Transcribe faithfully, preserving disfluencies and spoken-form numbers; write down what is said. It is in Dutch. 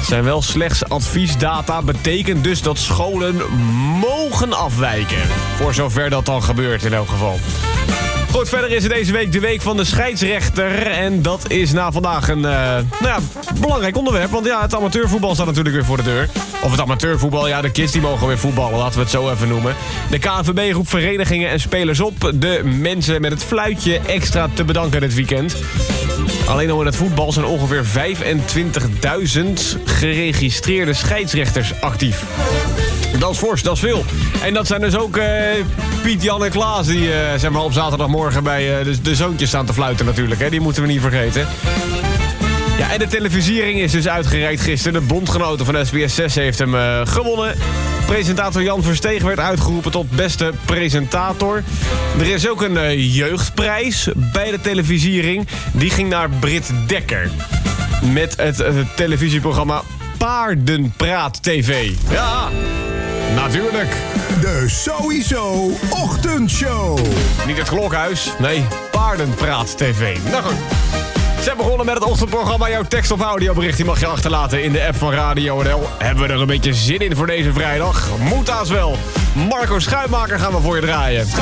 zijn wel slechts adviesdata. Betekent dus dat scholen mogen afwijken. Voor zover dat dan gebeurt in elk geval. Goed, verder is het deze week de week van de scheidsrechter. En dat is na vandaag een uh, nou ja, belangrijk onderwerp. Want ja, het amateurvoetbal staat natuurlijk weer voor de deur. Of het amateurvoetbal, ja, de kids die mogen weer voetballen. Laten we het zo even noemen. De K N V B roept verenigingen en spelers op de mensen met het fluitje extra te bedanken dit weekend. Alleen al in het voetbal zijn ongeveer vijfentwintigduizend geregistreerde scheidsrechters actief. Dat is fors, dat is veel. En dat zijn dus ook uh, Piet, Jan en Klaas die uh, zeg maar op zaterdagmorgen bij uh, de, de zoontjes staan te fluiten natuurlijk. Hè? Die moeten we niet vergeten. Ja, en de televisiering is dus uitgereikt gisteren. De bondgenoten van S B S zes heeft hem uh, gewonnen. Presentator Jan Verstegen werd uitgeroepen tot beste presentator. Er is ook een uh, jeugdprijs bij de televisiering. Die ging naar Britt Dekker. Met het uh, televisieprogramma Paardenpraat T V. Ja, natuurlijk. De Sowieso Ochtendshow. Niet het Klokhuis, nee, Paardenpraat T V. Nou goed. Ze zijn begonnen met het ochtendprogramma. Jouw tekst- of audiobericht die mag je achterlaten in de app van Radio N L. Hebben we er een beetje zin in voor deze vrijdag? Moet haast wel. Marco Schuitmaker gaan we voor je draaien.